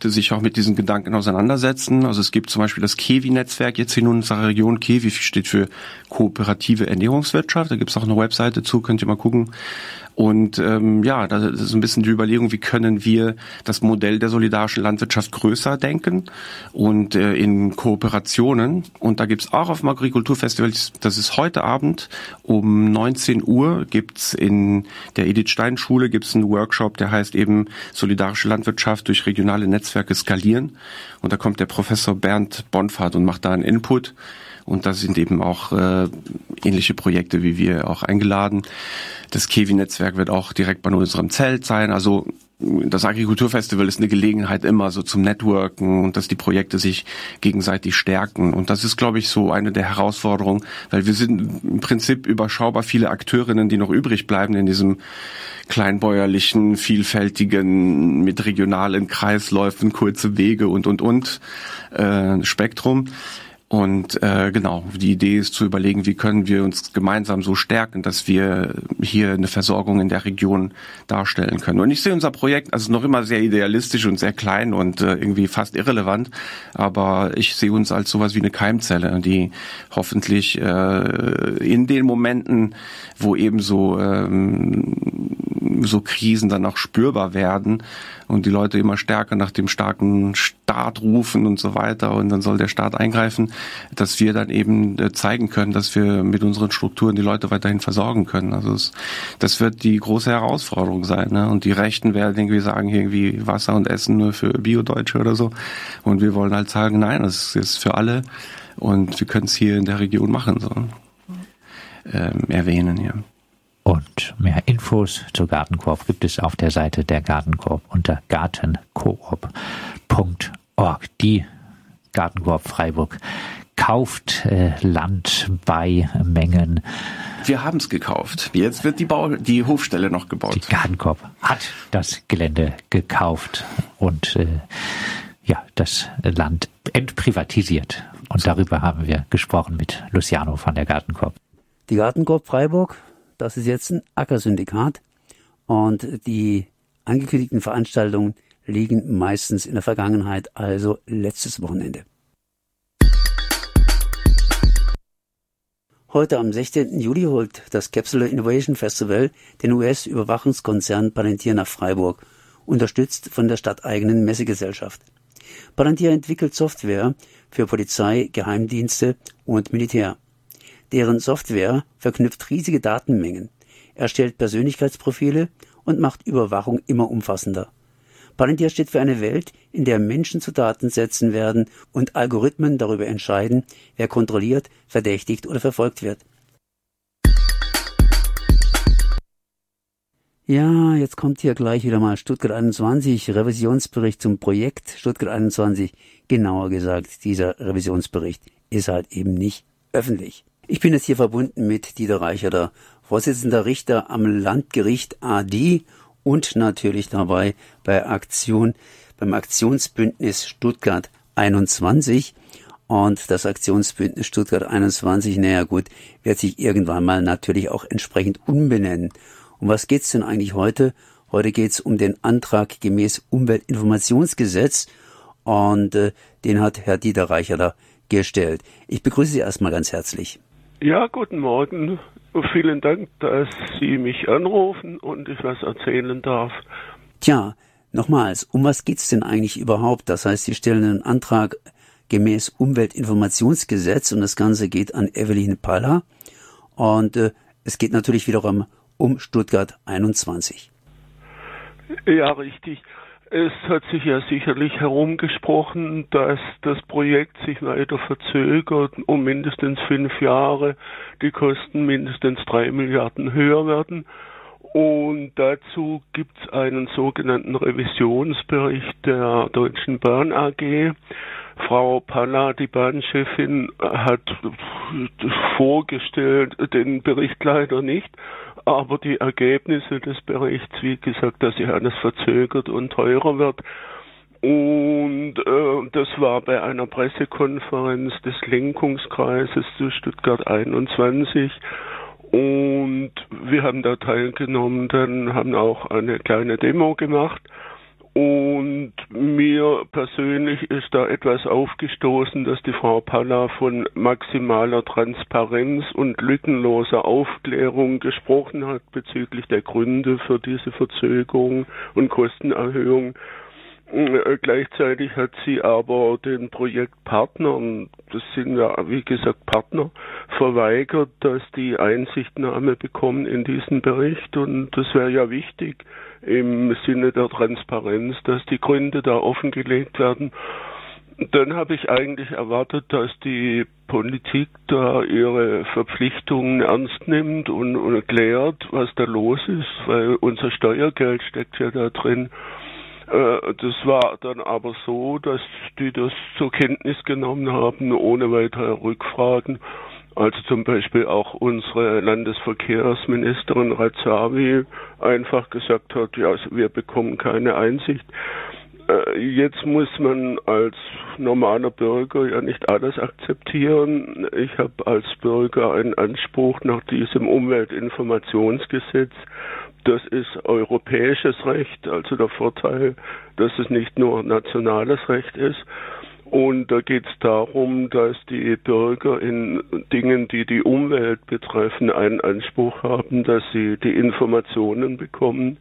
Projekte sich auch mit diesen Gedanken auseinandersetzen. Also es gibt zum Beispiel das KEWI-Netzwerk jetzt in unserer Region. KEWI steht für Kooperative Ernährungswirtschaft. Da gibt es auch eine Webseite zu, könnt ihr mal gucken. Und das ist ein bisschen die Überlegung, wie können wir das Modell der solidarischen Landwirtschaft größer denken und in Kooperationen. Und da gibt's auch auf dem Agrikulturfestival, das ist heute Abend um 19 Uhr, gibt's in der Edith Stein Schule gibt's einen Workshop, der heißt eben solidarische Landwirtschaft durch regionale Netzwerke skalieren. Und da kommt der Professor Bernd Bonfahrt und macht da einen Input. Und da sind eben auch ähnliche Projekte wie wir auch eingeladen. Das KEWI-Netzwerk wird auch direkt bei unserem Zelt sein. Also das Agrikulturfestival ist eine Gelegenheit immer so zum Networken und dass die Projekte sich gegenseitig stärken. Und das ist, glaube ich, so eine der Herausforderungen, weil wir sind im Prinzip überschaubar viele Akteurinnen, die noch übrig bleiben in diesem kleinbäuerlichen, vielfältigen, mit regionalen Kreisläufen, kurze Wege und Spektrum. Und die Idee ist zu überlegen, wie können wir uns gemeinsam so stärken, dass wir hier eine Versorgung in der Region darstellen können. Und ich sehe unser Projekt also noch immer sehr idealistisch und sehr klein und irgendwie fast irrelevant, aber ich sehe uns als sowas wie eine Keimzelle, die hoffentlich in den Momenten, wo eben so Krisen dann auch spürbar werden und die Leute immer stärker nach dem starken Staat rufen und so weiter und dann soll der Staat eingreifen, dass wir dann eben zeigen können, dass wir mit unseren Strukturen die Leute weiterhin versorgen können. Also das wird die große Herausforderung sein, ne? Und die Rechten werden irgendwie sagen, irgendwie Wasser und Essen nur für Bio-Deutsche oder so. Und wir wollen halt sagen, nein, das ist für alle und wir können es hier in der Region machen, so erwähnen, ja. Und mehr Infos zur Gartenkoop gibt es auf der Seite der Gartenkoop unter gartenkoop.org. Die Gartenkoop Freiburg kauft Land bei Mengen. Wir haben es gekauft. Jetzt wird die Hofstelle noch gebaut. Die Gartenkoop hat das Gelände gekauft und das Land entprivatisiert. Und darüber haben wir gesprochen mit Luciano von der Gartenkoop. Die Gartenkoop Freiburg, das ist jetzt ein Ackersyndikat und die angekündigten Veranstaltungen liegen meistens in der Vergangenheit, also letztes Wochenende. Heute am 16. Juli holt das Capsular Innovation Festival den US-Überwachungskonzern Palantir nach Freiburg, unterstützt von der stadteigenen Messegesellschaft. Palantir entwickelt Software für Polizei, Geheimdienste und Militär. Deren Software verknüpft riesige Datenmengen, erstellt Persönlichkeitsprofile und macht Überwachung immer umfassender. Palantir steht für eine Welt, in der Menschen zu Datensätzen werden und Algorithmen darüber entscheiden, wer kontrolliert, verdächtigt oder verfolgt wird. Ja, jetzt kommt hier gleich wieder mal Stuttgart 21, Revisionsbericht zum Projekt Stuttgart 21. Genauer gesagt, dieser Revisionsbericht ist halt eben nicht öffentlich. Ich bin jetzt hier verbunden mit Dieter Reicherter, Vorsitzender Richter am Landgericht AD und natürlich dabei beim Aktionsbündnis Stuttgart 21. Und das Aktionsbündnis Stuttgart 21, wird sich irgendwann mal natürlich auch entsprechend umbenennen. Um was geht's denn eigentlich heute? Heute geht's um den Antrag gemäß Umweltinformationsgesetz und den hat Herr Dieter Reicherter gestellt. Ich begrüße Sie erstmal ganz herzlich. Ja, guten Morgen. Vielen Dank, dass Sie mich anrufen und ich was erzählen darf. Tja, nochmals, um was geht's denn eigentlich überhaupt? Das heißt, Sie stellen einen Antrag gemäß Umweltinformationsgesetz und das Ganze geht an Eveline Paller und es geht natürlich wiederum um Stuttgart 21. Ja, richtig. Es hat sich ja sicherlich herumgesprochen, dass das Projekt sich weiter verzögert, um mindestens 5 Jahre, die Kosten mindestens 3 Milliarden höher werden. Und dazu gibt es einen sogenannten Revisionsbericht der Deutschen Bahn AG. Frau Paller, die Bahnchefin, hat vorgestellt, den Bericht leider nicht, aber die Ergebnisse des Berichts, wie gesagt, dass sich alles verzögert und teurer wird. Und das war bei einer Pressekonferenz des Lenkungskreises zu Stuttgart 21. Und wir haben da teilgenommen, dann haben auch eine kleine Demo gemacht. Und mir persönlich ist da etwas aufgestoßen, dass die Frau Palla von maximaler Transparenz und lückenloser Aufklärung gesprochen hat bezüglich der Gründe für diese Verzögerung und Kostenerhöhung. Gleichzeitig hat sie aber den Projektpartnern, das sind ja wie gesagt Partner, verweigert, dass die Einsichtnahme bekommen in diesen Bericht, und das wäre ja wichtig im Sinne der Transparenz, dass die Gründe da offengelegt werden. Dann habe ich eigentlich erwartet, dass die Politik da ihre Verpflichtungen ernst nimmt und erklärt, was da los ist, weil unser Steuergeld steckt ja da drin. Das war dann aber so, dass die das zur Kenntnis genommen haben, ohne weitere Rückfragen. Also zum Beispiel auch unsere Landesverkehrsministerin Razavi einfach gesagt hat, ja, wir bekommen keine Einsicht. Jetzt muss man als normaler Bürger ja nicht alles akzeptieren. Ich habe als Bürger einen Anspruch nach diesem Umweltinformationsgesetz. Das ist europäisches Recht, also der Vorteil, dass es nicht nur nationales Recht ist. Und da geht es darum, dass die Bürger in Dingen, die die Umwelt betreffen, einen Anspruch haben, dass sie die Informationen bekommen.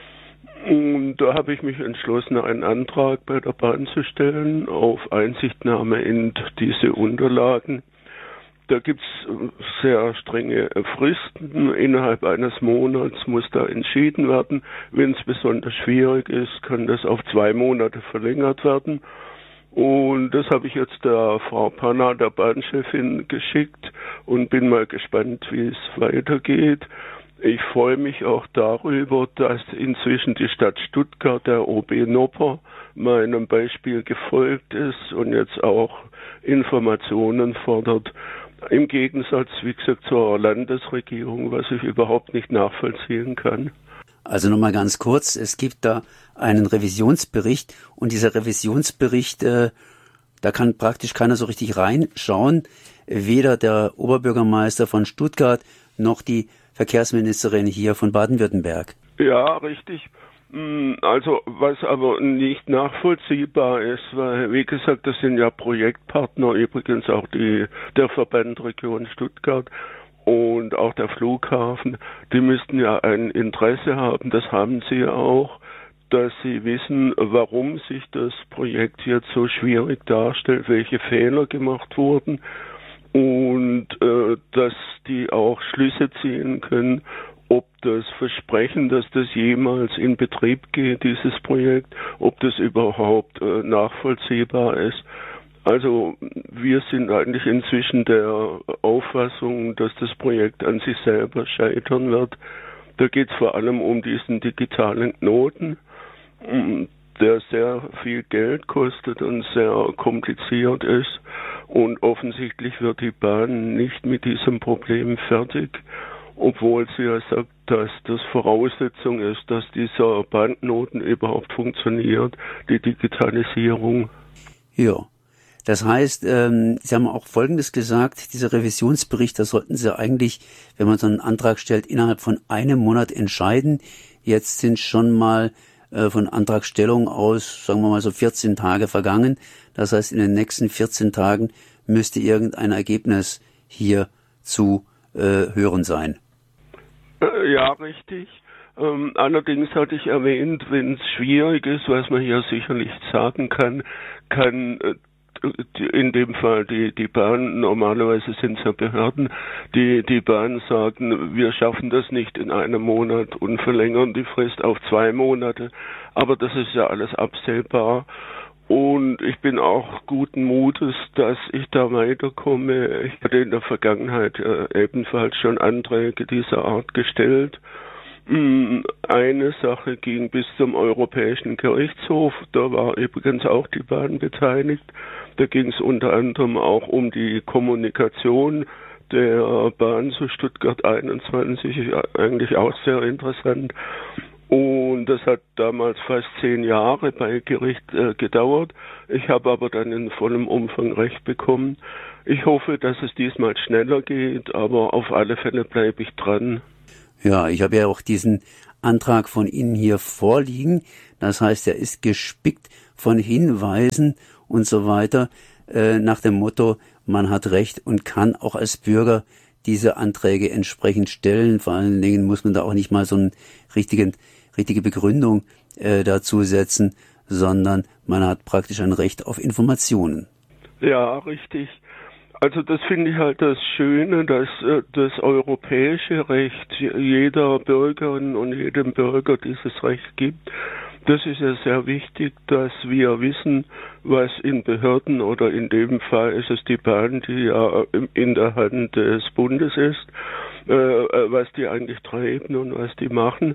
Und da habe ich mich entschlossen, einen Antrag bei der Bahn zu stellen auf Einsichtnahme in diese Unterlagen. Da gibt's sehr strenge Fristen. Innerhalb eines Monats muss da entschieden werden. Wenn es besonders schwierig ist, kann das auf 2 Monate verlängert werden. Und das habe ich jetzt der Frau Palla, der Bahnchefin, geschickt und bin mal gespannt, wie es weitergeht. Ich freue mich auch darüber, dass inzwischen die Stadt Stuttgart, der OB Nopper, meinem Beispiel gefolgt ist und jetzt auch Informationen fordert. Im Gegensatz, wie gesagt, zur Landesregierung, was ich überhaupt nicht nachvollziehen kann. Also nochmal ganz kurz, es gibt da einen Revisionsbericht und dieser Revisionsbericht, da kann praktisch keiner so richtig reinschauen, weder der Oberbürgermeister von Stuttgart noch die Verkehrsministerin hier von Baden-Württemberg. Ja, richtig. Also was aber nicht nachvollziehbar ist, weil wie gesagt, das sind ja Projektpartner, übrigens auch der Verband Region Stuttgart und auch der Flughafen, die müssten ja ein Interesse haben, das haben sie ja auch, dass sie wissen, warum sich das Projekt jetzt so schwierig darstellt, welche Fehler gemacht wurden und dass die auch Schlüsse ziehen können, ob das Versprechen, dass das jemals in Betrieb geht, dieses Projekt, ob das überhaupt nachvollziehbar ist. Also wir sind eigentlich inzwischen der Auffassung, dass das Projekt an sich selber scheitern wird. Da geht es vor allem um diesen digitalen Knoten, der sehr viel Geld kostet und sehr kompliziert ist. Und offensichtlich wird die Bahn nicht mit diesem Problem fertig, obwohl sie ja sagt, dass das Voraussetzung ist, dass dieser Bahnknoten überhaupt funktioniert, die Digitalisierung. Ja, das heißt, Sie haben auch Folgendes gesagt, dieser Revisionsbericht, da sollten Sie eigentlich, wenn man so einen Antrag stellt, innerhalb von einem Monat entscheiden. Jetzt sind schon mal von Antragstellung aus, sagen wir mal so 14 Tage vergangen. Das heißt, in den nächsten 14 Tagen müsste irgendein Ergebnis hier zu hören sein. Ja, richtig. Allerdings hatte ich erwähnt, wenn es schwierig ist, was man hier sicherlich sagen kann in dem Fall die Bahn, normalerweise sind es ja Behörden, die Bahn sagen, wir schaffen das nicht in einem Monat und verlängern die Frist auf 2 Monate. Aber das ist ja alles absehbar. Und ich bin auch guten Mutes, dass ich da weiterkomme. Ich hatte in der Vergangenheit ebenfalls schon Anträge dieser Art gestellt. Eine Sache ging bis zum Europäischen Gerichtshof. Da war übrigens auch die Bahn beteiligt. Da ging es unter anderem auch um die Kommunikation der Bahn zu Stuttgart 21, eigentlich auch sehr interessant. Und das hat damals fast 10 Jahre bei Gericht gedauert. Ich habe aber dann in vollem Umfang Recht bekommen. Ich hoffe, dass es diesmal schneller geht, aber auf alle Fälle bleibe ich dran. Ja, ich habe ja auch diesen Antrag von Ihnen hier vorliegen. Das heißt, er ist gespickt von Hinweisen und so weiter, nach dem Motto, man hat Recht und kann auch als Bürger diese Anträge entsprechend stellen. Vor allen Dingen muss man da auch nicht mal so eine richtige Begründung dazu setzen, sondern man hat praktisch ein Recht auf Informationen. Ja, richtig. Also das finde ich halt das Schöne, dass das europäische Recht jeder Bürgerin und jedem Bürger dieses Recht gibt. Das ist ja sehr wichtig, dass wir wissen, was in Behörden oder in dem Fall ist es die Bahn, die ja in der Hand des Bundes ist, was die eigentlich treiben und was die machen.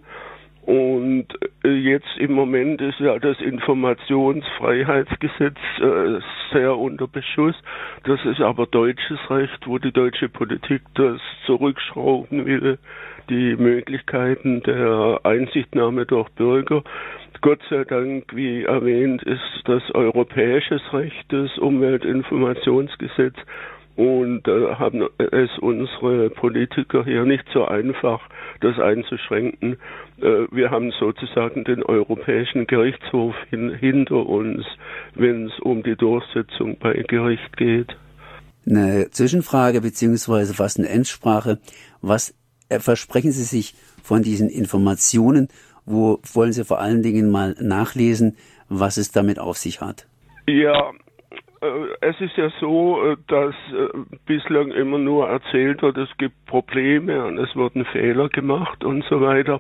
Und jetzt im Moment ist ja das Informationsfreiheitsgesetz sehr unter Beschuss. Das ist aber deutsches Recht, wo die deutsche Politik das zurückschrauben will, die Möglichkeiten der Einsichtnahme durch Bürger. Gott sei Dank, wie erwähnt, ist das europäisches Recht, das Umweltinformationsgesetz, und haben es unsere Politiker hier nicht so einfach, das einzuschränken. Wir haben sozusagen den Europäischen Gerichtshof hinter uns, wenn es um die Durchsetzung bei Gericht geht. Eine Zwischenfrage beziehungsweise fast eine Endsprache. Was versprechen Sie sich von diesen Informationen? Wo wollen Sie vor allen Dingen mal nachlesen, was es damit auf sich hat? Ja, es ist ja so, dass bislang immer nur erzählt wird, es gibt Probleme und es wurden Fehler gemacht und so weiter.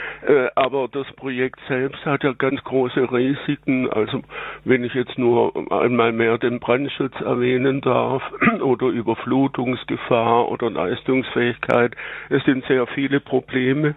Aber das Projekt selbst hat ja ganz große Risiken. Also wenn ich jetzt nur einmal mehr den Brandschutz erwähnen darf oder Überflutungsgefahr oder Leistungsfähigkeit, es sind sehr viele Probleme.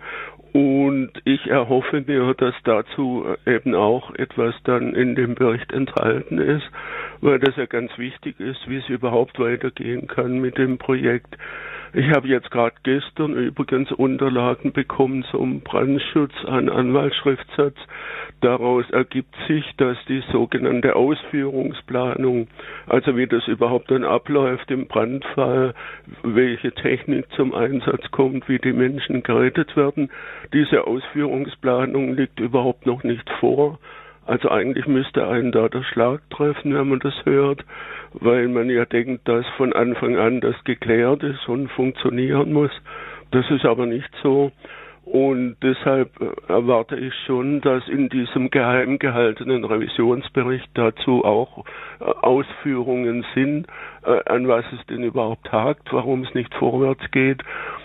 Und ich erhoffe mir, dass dazu eben auch etwas dann in dem Bericht enthalten ist, weil das ja ganz wichtig ist, wie es überhaupt weitergehen kann mit dem Projekt. Ich habe jetzt gerade gestern übrigens Unterlagen bekommen zum Brandschutz, einen Anwaltsschriftsatz. Daraus ergibt sich, dass die sogenannte Ausführungsplanung, also wie das überhaupt dann abläuft im Brandfall, welche Technik zum Einsatz kommt, wie die Menschen gerettet werden, diese Ausführungsplanung liegt überhaupt noch nicht vor. Also eigentlich müsste einen da der Schlag treffen, wenn man das hört, weil man ja denkt, dass von Anfang an das geklärt ist und funktionieren muss. Das ist aber nicht so. Und deshalb erwarte ich schon, dass in diesem geheim gehaltenen Revisionsbericht dazu auch Ausführungen sind, an was es denn überhaupt hakt, warum es nicht vorwärts geht.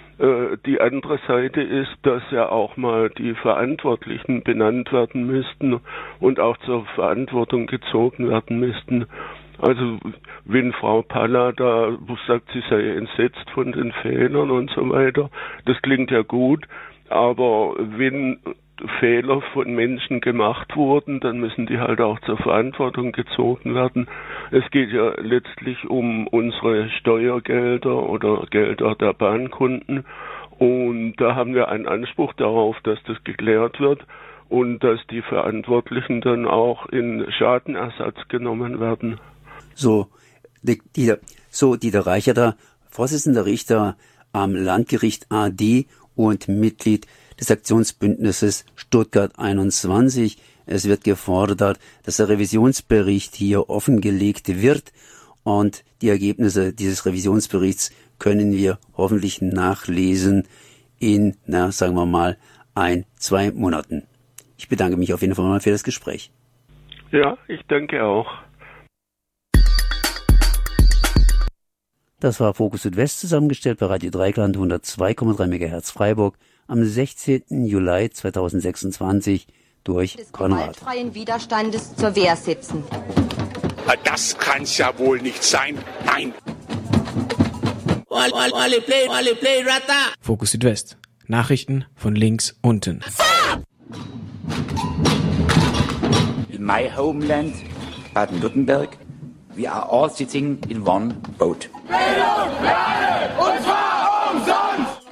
Die andere Seite ist, dass ja auch mal die Verantwortlichen benannt werden müssten und auch zur Verantwortung gezogen werden müssten. Also wenn Frau Palla da sagt, sie sei entsetzt von den Fehlern und so weiter, das klingt ja gut, aber wenn Fehler von Menschen gemacht wurden, dann müssen die halt auch zur Verantwortung gezogen werden. Es geht ja letztlich um unsere Steuergelder oder Gelder der Bahnkunden, und da haben wir einen Anspruch darauf, dass das geklärt wird und dass die Verantwortlichen dann auch in Schadenersatz genommen werden. So, Dieter Reicherter, Vorsitzender Richter am Landgericht AD und Mitglied des Aktionsbündnisses Stuttgart 21. Es wird gefordert, dass der Revisionsbericht hier offengelegt wird, und die Ergebnisse dieses Revisionsberichts können wir hoffentlich nachlesen in, sagen wir mal, 1-2 Monaten. Ich bedanke mich auf jeden Fall mal für das Gespräch. Ja, ich danke auch. Das war Fokus Südwest, zusammengestellt bei Radio Dreikland 102,3 MHz Freiburg am 16. Juli 2026 durch Konrad. Des gewaltfreien Widerstandes zur Wehr setzen. Das kann's ja wohl nicht sein. Nein. Fokus Südwest. Nachrichten von links unten. In my homeland, Baden-Württemberg, we are all sitting in one boat. Und zwar umsonst!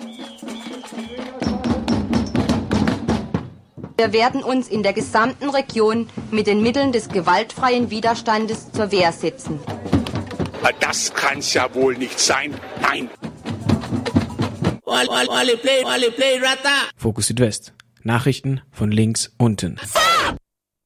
Wir werden uns in der gesamten Region mit den Mitteln des gewaltfreien Widerstandes zur Wehr setzen. Das kann's ja wohl nicht sein. Nein. Fokus Südwest. Nachrichten von links unten.